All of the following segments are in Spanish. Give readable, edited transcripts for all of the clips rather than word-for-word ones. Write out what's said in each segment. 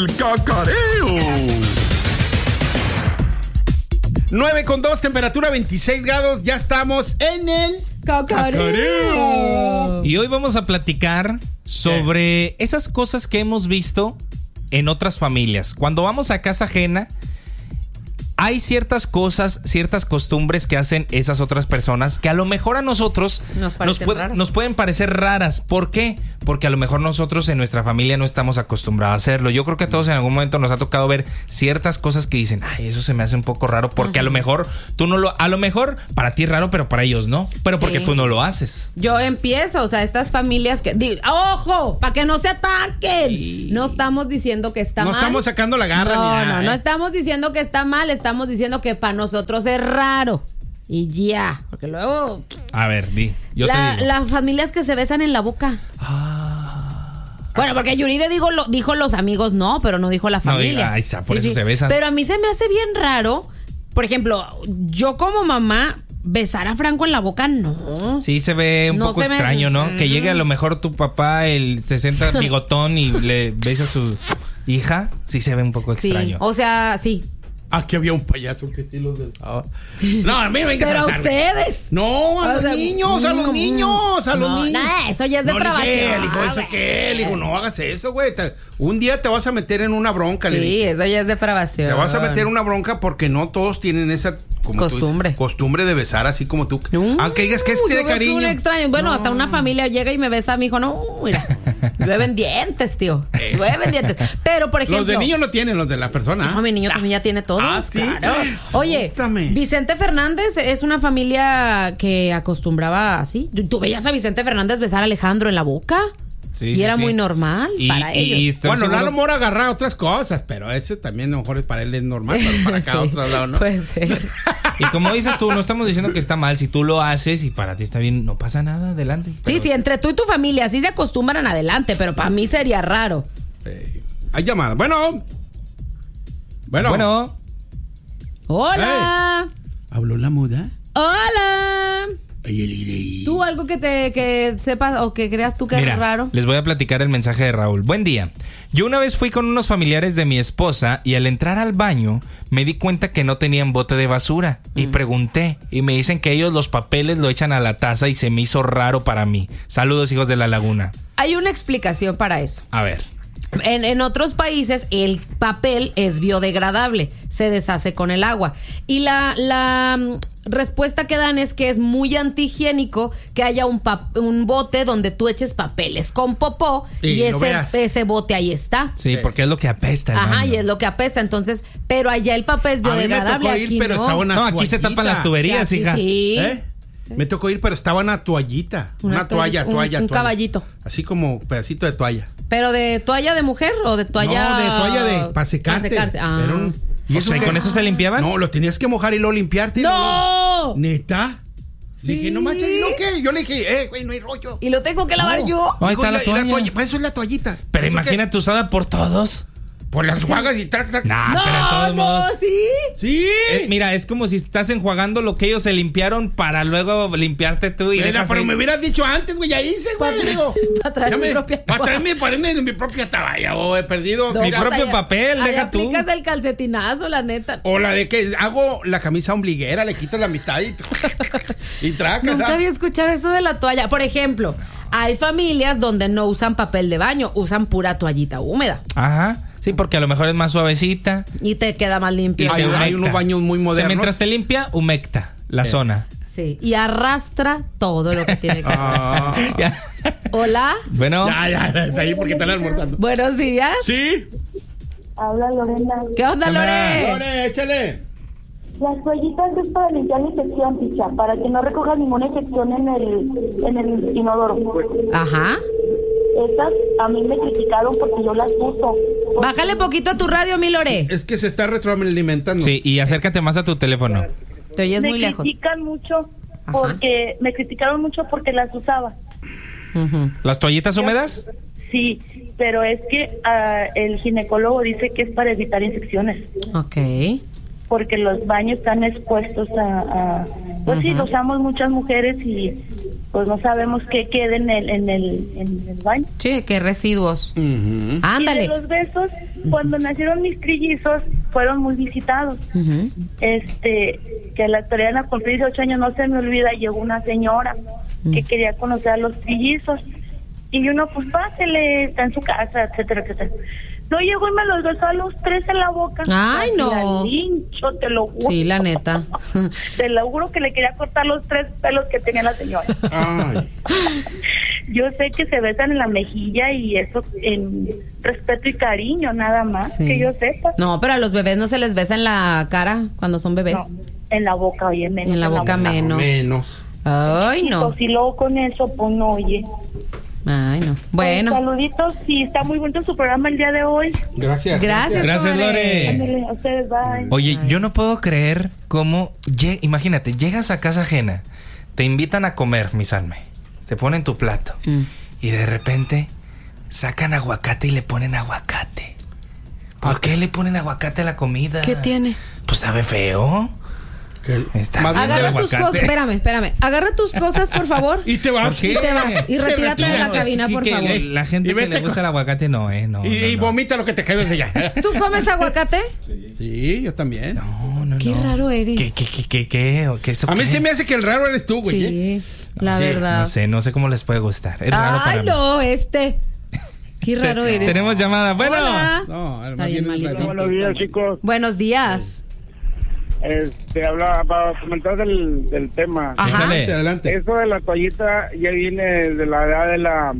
El Cacareo. 9:02, temperatura 26 grados. Ya estamos en el Cacareo. Y hoy vamos a platicar sobre esas cosas que hemos visto en otras familias. Cuando vamos a casa ajena, hay ciertas cosas, ciertas costumbres que hacen esas otras personas que a lo mejor a nosotros nos pueden parecer raras. ¿Por qué? Porque a lo mejor nosotros en nuestra familia no estamos acostumbrados a hacerlo. Yo creo que a todos en algún momento nos ha tocado ver ciertas cosas que dicen, ay, eso se me hace un poco raro, porque a lo mejor tú no lo, a lo mejor para ti es raro, pero para ellos no, pero porque tú no lo haces. Yo empiezo, o sea, estas familias que, ojo, para que no se ataquen. No estamos diciendo que está mal. No estamos sacando la garra. No estamos diciendo que está mal, estamos diciendo que para nosotros es raro. Y ya, porque luego... A ver, te digo. Las familias que se besan en la boca. Bueno, porque Yuride dijo los amigos no, pero no dijo la familia. No, por eso se besan. Pero a mí se me hace bien raro. Por ejemplo, yo como mamá, besar a Franco en la boca, no. Sí, se ve un poco extraño, ¿no? Que llegue a lo mejor tu papá, el 60 bigotón, y le besa a su hija. Sí, se ve un poco extraño. O sea, sí. Aquí había un payaso que sí los besaba. No, a mí me vengas pero a ustedes. No, a los niños. Nah, eso ya es depravación. ¿Qué? Le digo, no hagas eso, güey. Un día te vas a meter en una bronca. Sí, eso ya es depravación. Te vas a meter en una bronca porque no todos tienen esa costumbre de besar así como tú. Aunque digas que es de cariño. Un extraño. Bueno, hasta una familia llega y me besa a mi hijo. No, mira, llueven dientes, tío. Llueven dientes. Pero, por ejemplo... Los de niños no tienen, los de la persona. No, mi niño también ya tiene todo. ¿sí? Claro. Oye, Vicente Fernández es una familia que acostumbraba así. ¿Tú veías a Vicente Fernández besar a Alejandro en la boca? Sí, y era muy normal para ellos. Bueno, Lalo Mora agarra otras cosas, pero ese también a lo mejor para él es normal, pero para acá otro lado, ¿no? Puede ser. Y como dices tú, no estamos diciendo que está mal. Si tú lo haces y para ti está bien, no pasa nada, adelante. Sí, si entre tú y tu familia sí se acostumbran, adelante, pero para mí sería raro. Hay llamadas. Bueno. Hola. ¿Habló la muda? Hola. ¿Tú algo que sepas o que creas tú que es raro? Les voy a platicar el mensaje de Raúl. Buen día. Yo una vez fui con unos familiares de mi esposa y al entrar al baño me di cuenta que no tenían bote de basura y pregunté y me dicen que ellos los papeles lo echan a la taza y se me hizo raro para mí. Saludos, hijos de la laguna. Hay una explicación para eso. A ver. En otros países el papel es biodegradable, se deshace con el agua. Y la respuesta que dan es que es muy antihigiénico que haya un bote donde tú eches papeles con popó y ese bote ahí está. Sí, porque es lo que apesta. Ajá, y es lo que apesta. Entonces, pero allá el papel es biodegradable. A mí me tocó ir, pero estaba una aquí se tapan las tuberías, hija. Sí. Me tocó ir, pero estaba una toallita. Una toalla. Un caballito. Así como pedacito de toalla. ¿Pero de toalla de mujer o de toalla? No, de toalla para secarte. ¿Y eso con eso se limpiaban? No, lo tenías que mojar y luego limpiarte. ¡No! ¿Neta? Sí. Dije, no manches, ¿y no qué? Yo le dije, güey, no hay rollo. ¿Y lo tengo que lavar yo? Ahí está la toalla. Para eso es la toallita. Pero imagínate usada por todos. Por las juagas y trac. Pero de todos modos. Sí. Mira, es como si estás enjuagando lo que ellos se limpiaron para luego limpiarte tú. Pero me hubieras dicho antes, güey, ya hice, güey. Para traer mi propia toalla. Para traerme mi propia toalla. He perdido mi propio papel, deja tú. Aplicas el calcetinazo, la neta. O la de que hago la camisa ombliguera, le quito la mitad y tracas. Nunca había escuchado eso de la toalla. Por ejemplo, hay familias donde no usan papel de baño, usan pura toallita húmeda. Ajá. Sí, porque a lo mejor es más suavecita. Y te queda más limpio. Hay unos baños muy modernos. Mientras te limpia, humecta la zona. Sí, y arrastra todo lo que tiene que arrastrar. Hola. Bueno. Ya, está ahí porque están almorzando. Buenos días. Sí. Habla Lorena. ¿Qué onda, Lore? Lore, échale. Las toallitas es para limpiar la infección, picha, para que no recojas ninguna infección en el inodoro. Ajá. Estas a mí me criticaron porque yo las uso. Bájale poquito a tu radio, mi Lore. Es que se está retroalimentando. Sí, y acércate más a tu teléfono. Te oyes muy lejos. Me criticaron mucho porque las usaba. ¿Las toallitas húmedas? Sí, pero es que el ginecólogo dice que es para evitar infecciones. Ok. Porque los baños están expuestos pues sí, lo usamos muchas mujeres y pues no sabemos qué queda en el baño. Sí, qué residuos. Ándale. Y de los besos, cuando nacieron mis trillizos, fueron muy visitados. Que la actualidad a cumplir 18 años, no se me olvida, llegó una señora que quería conocer a los trillizos. Y uno, pues pásele, está en su casa, etcétera, etcétera. No llegó y me los besó a los 3 en la boca. Ay, no. La lincho, te lo juro. Sí, la neta. Te lo juro que le quería cortar los 3 pelos que tenía la señora. Ay. Yo sé que se besan en la mejilla y eso en respeto y cariño, nada más, que yo sepa. No, pero a los bebés no se les besa en la cara cuando son bebés. No, en la boca, oye, menos. En la boca menos. Ay, no. Y luego con eso, pues no, oye. Ay, no. Bueno. Saluditos, sí, está muy bonito su programa el día de hoy. Gracias. Gracias, Lore. Ándale, a ustedes, bye. Oye, yo no puedo creer cómo... Imagínate, llegas a casa ajena, te invitan a comer, mi Salme, te ponen tu plato y de repente sacan aguacate y le ponen aguacate. ¿Por qué le ponen aguacate a la comida? ¿Qué tiene? Pues sabe feo. Agarra tus cosas, espérame. Agarra tus cosas, por favor. Y te vas. Y retírate de la cabina, por favor. La gente que le gusta el aguacate no. Y vomita lo que te cae de allá. ¿Tú comes aguacate? Sí, yo también. No. Qué raro eres. ¿Qué? A mí se me hace que el raro eres tú, güey. Sí, la verdad. No sé cómo les puede gustar. Es raro para mí. Qué raro eres. Tenemos llamada. Bueno. Hola. No, Está bien malito. Buenos días, chicos. Buenos días. Hablaba para comentar del tema. Ajá. Échale. Adelante. Eso de la toallita ya viene de la edad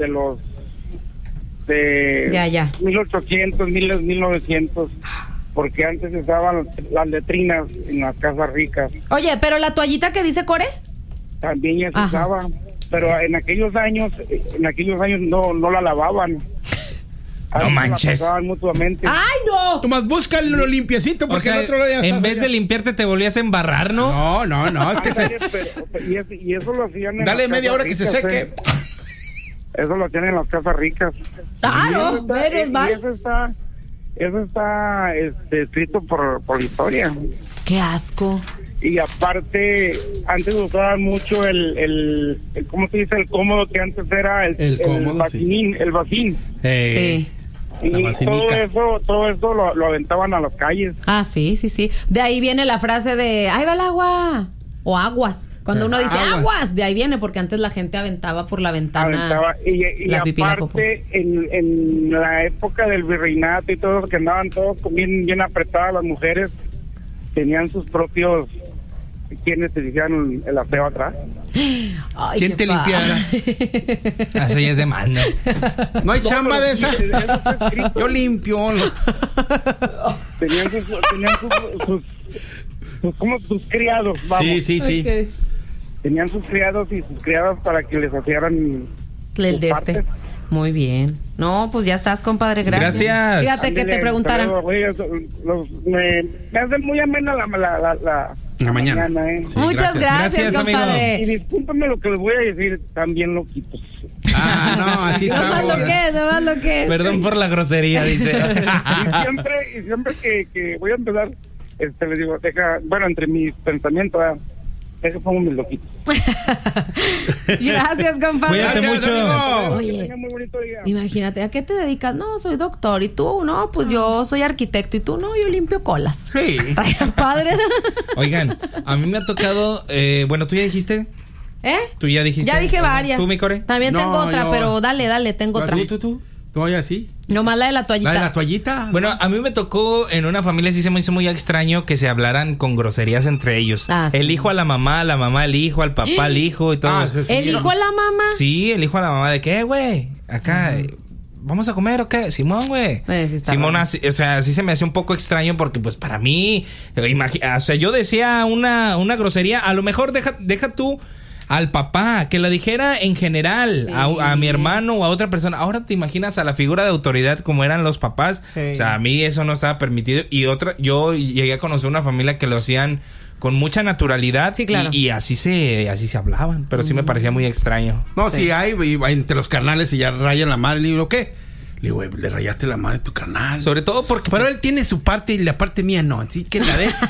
de allá. 1800, 1900, porque antes se usaban las letrinas en las casas ricas. Oye, pero la toallita que dice Core. También ya se usaba, pero en aquellos años no la lavaban. No manches. La pasaban mutuamente. ¡Ay, no! Tomás, busca lo limpiecito porque el otro día... En vez de limpiarte te volvías a embarrar, ¿no? No, es que y eso lo hacían en dale las media casas hora que se ricas, seque. Eso lo hacían en las casas ricas. ¡Claro! Eso está escrito por la historia. ¡Qué asco! Y aparte, antes usaban mucho el ¿cómo se dice? El cómodo, que antes era el vacinín, el vacín. Sí. Y todo eso lo aventaban a las calles. Ah, sí. De ahí viene la frase de ¡ahí va el agua! O aguas. Cuando uno dice aguas, de ahí viene, porque antes la gente aventaba por la ventana. Y la pipí, aparte, en la época del virreinato y todo, que andaban todos bien apretadas las mujeres, tenían sus propios... ¿Quiénes te hicieron el aseo atrás? Ay, ¿quién te limpiara? Eso ya es de mano. No hay chamba de esa. Yo limpio. Tenían sus criados, vamos. Sí. Okay. Tenían sus criados y sus criadas para que les hicieran el de este. Muy bien. No, pues ya estás, compadre. Gracias. Fíjate que te preguntaran. Me hace muy amena la mañana. Sí, muchas gracias, compadre. Amigo. Y discúlpenme lo que les voy a decir, también loquitos. No, así está. No más lo que. Perdón por la grosería, dice. y siempre que voy a empezar, les digo, entre mis pensamientos, deja pongo mis loquitos. Gracias, compadre. Cuídate mucho. Oye, muy bonito día. Imagínate, ¿a qué te dedicas? No, soy doctor. ¿Y tú? No, pues yo soy arquitecto. ¿Y tú? No, yo limpio colas. Sí. Padre. Oigan, a mí me ha tocado... bueno, ¿tú ya dijiste? ¿Tú ya dijiste? Ya dije varias. ¿Tú, mi Core? También tengo otra, pero dale, tengo otra. ¿Tú? ¿Tú así? Nomás la de la toallita. ¿La de la toallita? Bueno, a mí me tocó en una familia, sí se me hizo muy extraño que se hablaran con groserías entre ellos. Sí. El hijo a la mamá al hijo, al papá al hijo y todo. ¿El hijo a la mamá? Sí, el hijo a la mamá. ¿De qué, güey? Acá... ¿Vamos a comer o qué? Simón, güey. Simón, o sea, sí se me hace un poco extraño porque, pues, para mí... o sea, yo decía una grosería. A lo mejor deja tú... al papá, que la dijera en general, sí. a mi hermano o a otra persona. Ahora te imaginas a la figura de autoridad como eran los papás. Sí. O sea, a mí eso no estaba permitido. Y yo llegué a conocer una familia que lo hacían con mucha naturalidad. Sí, claro. Y así se hablaban. Pero sí me parecía muy extraño. No, sí hay, entre los carnales y ya rayan la madre. Le digo, ¿qué? Le digo, le rayaste la madre a tu carnal. Sobre todo porque... Pero él tiene su parte y la parte mía no. Así que la de...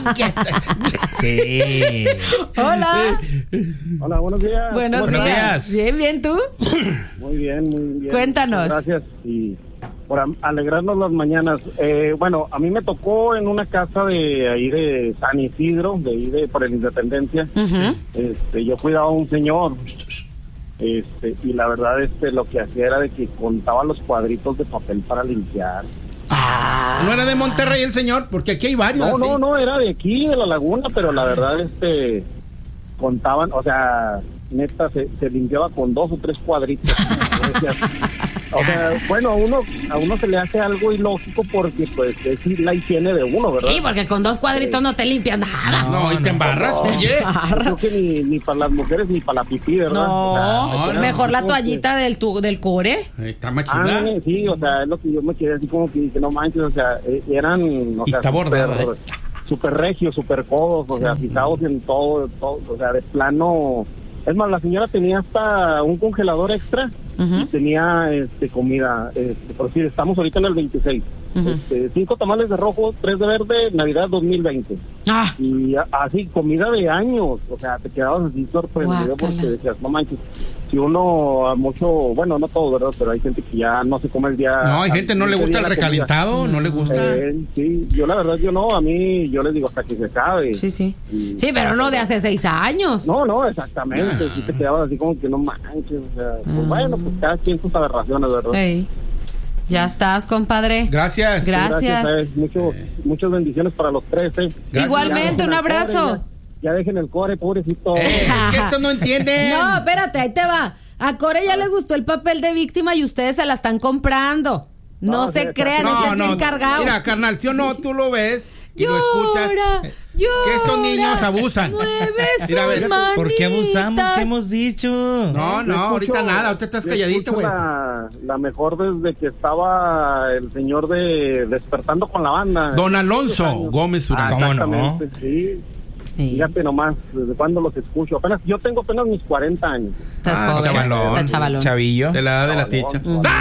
Sí. Hola. Hola, buenos días. Buenos días. Bien, ¿tú? Muy bien. Cuéntanos. Gracias. Y por alegrarnos las mañanas. Bueno, a mí me tocó en una casa de ahí de San Isidro, de ahí de por el Independencia. Yo cuidaba a un señor, y la verdad lo que hacía era de que contaba los cuadritos de papel para limpiar. ¿No era de Monterrey el señor? Porque aquí hay varios. No, era de aquí, de La Laguna, pero la verdad contaban, o sea, neta, se limpiaba con 2 o 3 cuadritos. O sea, bueno, a uno se le hace algo ilógico porque pues es la higiene de uno, ¿verdad? Sí, porque con 2 cuadritos no te limpias nada. No, y te embarras, oye. Creo que ni para las mujeres ni para la pipí, ¿verdad? No, mejor la toallita del core. Está más chida. Sí, o sea, es lo que yo me quedé así como que no manches, o sea, eran, o sea, está bordado, súper regios, súper codos, o sea, fijados en todo, o sea, de plano. Es más, la señora tenía hasta un congelador extra y tenía comida. Por decir, estamos ahorita en el 26. 5 tamales de rojo, 3 de verde, Navidad 2020. Y así, comida de años. O sea, te quedabas así sorprendido porque decías, no manches, si uno mucho, bueno, no todo, ¿verdad? Pero hay gente que ya no se come el día. No, hay gente no le gusta el recalentado, no le gusta. Sí, yo la verdad, a mí, yo les digo hasta que se acabe. Sí. Sí, pero no de hace 6 años. No, exactamente. Sí te quedabas así como que no manches, o sea, pues bueno, pues cada quien sus aberraciones, ¿verdad? Hey. Ya estás, compadre. Gracias. Muchas bendiciones para los 3. Igualmente, un abrazo. Ya dejen el core, pobrecito. Es que esto no entienden. No, espérate, ahí te va. A Core ya le gustó el papel de víctima y ustedes se la están comprando. No se crean, es bien cargado. Mira, carnal, ¿sí o no? Tú lo ves y lo escuchas. Que estos niños abusan. Mira, ¿por qué abusamos? ¿Qué hemos dicho? No, ahorita nada, ahorita estás calladito, güey. La mejor desde que estaba el señor de Despertando con la Banda. Don Alonso Gómez Urán. ¿Cómo no? Sí. Fíjate nomás, desde cuándo los escucho. Yo tengo apenas mis 40 años. Estás chavalón. Chavillo. De la edad de la ticha.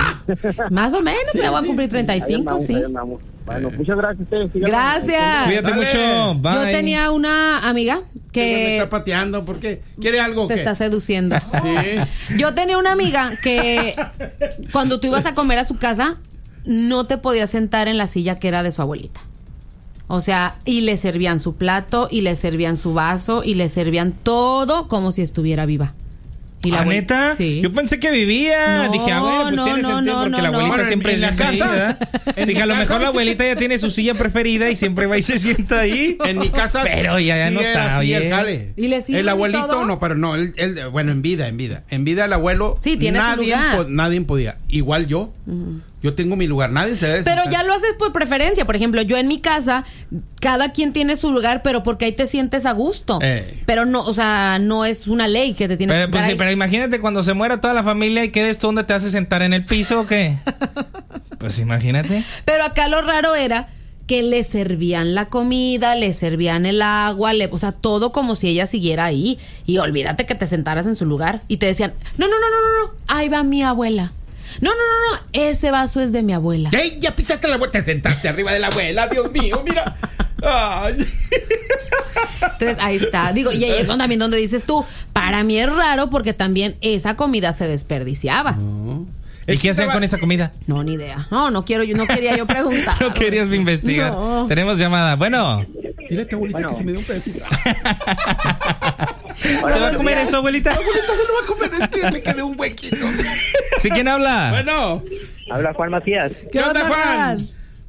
Más o menos, me voy a cumplir 35, sí. Bueno, muchas gracias. Gracias. Cuídate mucho. Bye. Yo tenía una amiga que me está pateando, ¿por qué? ¿Quiere algo? Te está seduciendo. Sí. Yo tenía una amiga que cuando tú ibas a comer a su casa, no te podías sentar en la silla que era de su abuelita. O sea, y le servían su plato, y le servían su vaso, y le servían todo como si estuviera viva. ¿Y la neta? Sí. Yo pensé que vivía. No, dije, bueno, pues tiene sentido porque la abuelita siempre en la casa. Dije, a lo mejor la abuelita ya tiene su silla preferida y siempre va y se sienta ahí. En mi casa. Pero ya no está. Sí, el jale. ¿Y le sirve el abuelito todo? No, pero no. Bueno, en vida. En vida el abuelo. Sí, tiene su lugar. Nadie podía. Igual yo. Yo tengo mi lugar, nadie se debe Pero sentar. ya lo haces por preferencia. Por ejemplo, yo en mi casa, cada quien tiene su lugar, pero porque ahí te sientes a gusto. Pero no, o sea, no es una ley que te tienes que sentar ahí. Pero imagínate cuando se muera toda la familia y quedes tú, ¿dónde te haces sentar? ¿En el piso o qué? Pues imagínate. Pero acá lo raro era que le servían la comida, le servían el agua, o sea, todo como si ella siguiera ahí. Y olvídate que te sentaras en su lugar. Y te decían, no, ahí va mi abuela. No, ese vaso es de mi abuela. ¡Ey! Ya pisaste la abuela, te sentaste arriba de la abuela, Dios mío, mira. Ay. Entonces, ahí está. Digo, y ahí es también donde dices tú, para mí es raro porque también esa comida se desperdiciaba. No. ¿Y qué hacen con esa comida? No, ni idea. No quería yo preguntar. No querías investigar. No. Tenemos llamada. Bueno. Dile a tu abuelita que se me dé un pedacito. ¿Se va a comer eso, abuelita? La abuelita se lo va a comer, es que le quedó un huequito. ¿Sí? ¿Quién habla? Bueno. Habla Juan Macías. ¿Qué onda, Juan?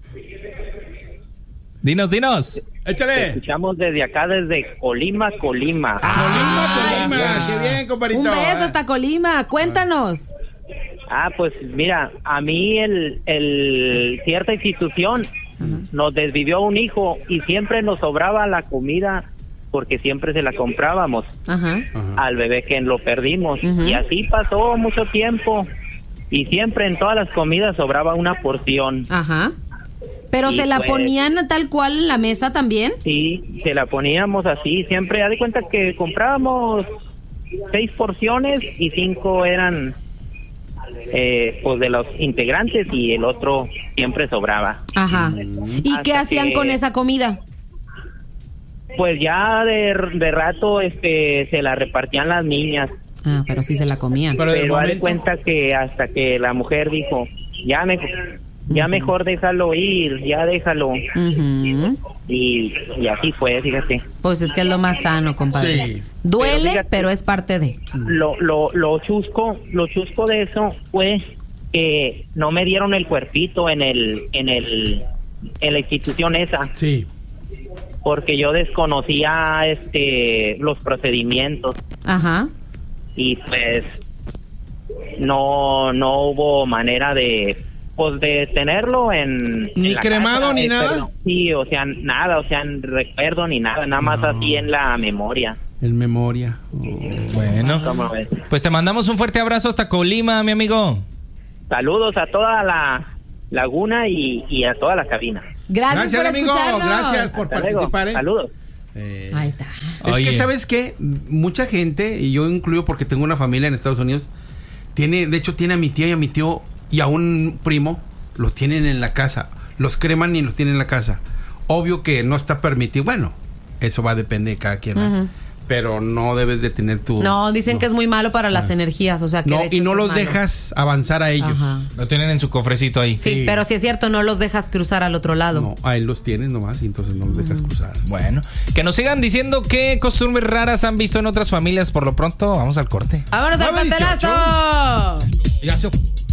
Dinos. Te Échale. escuchamos desde acá, desde Colima. Colima. Qué bien, compadrito. Un beso hasta Colima. Cuéntanos. Pues mira, a mí cierta institución nos desvivió un hijo y siempre nos sobraba la comida porque siempre se la comprábamos al bebé que lo perdimos. Y así pasó mucho tiempo y siempre en todas las comidas sobraba una porción. Pero y se la ponían tal cual en la mesa también. Sí, se la poníamos así, siempre. Haz de cuenta que comprábamos 6 porciones y 5 eran pues de los integrantes y el otro siempre sobraba. ¿Y qué hacían con esa comida? Pues ya de rato se la repartían las niñas. Pero sí se la comían. Pero haz de cuenta que hasta que la mujer dijo, ya ya mejor déjalo ir, ya déjalo. Y así fue, fíjate. Pues es que es lo más sano, compadre. Sí. Duele, pero, fíjate, pero es parte de. Lo chusco de eso fue que no me dieron el cuerpito en la institución esa. Sí. Porque yo desconocía los procedimientos. Ajá. Y pues no hubo manera de tenerlo ni cremado ni nada. Sí, o sea, nada, o sea, recuerdo ni nada, nada más así en la memoria. En memoria. Bueno, pues te mandamos un fuerte abrazo hasta Colima, mi amigo. Saludos a toda la laguna y a toda la cabina. Gracias por amigo. Escucharnos. Gracias por participar. Saludos. Ahí está. Es que, ¿sabes qué? Mucha gente, y yo incluyo porque tengo una familia en Estados Unidos, de hecho tiene a mi tía y a mi tío y a un primo, los tienen en la casa. Los creman y los tienen en la casa. Obvio que no está permitido. Bueno, eso va a depender de cada quien. Pero no debes de tener tu... No, dicen que es muy malo para las energías, o sea que no, de hecho y no los malo. Dejas avanzar a ellos. Ajá. Lo tienen en su cofrecito ahí. Sí, pero si es cierto, no los dejas cruzar al otro lado. No, ahí los tienes nomás y entonces no los dejas cruzar. Bueno, que nos sigan diciendo qué costumbres raras han visto en otras familias. Por lo pronto, vamos al corte. ¡Vámonos al pastelazo! Ya se...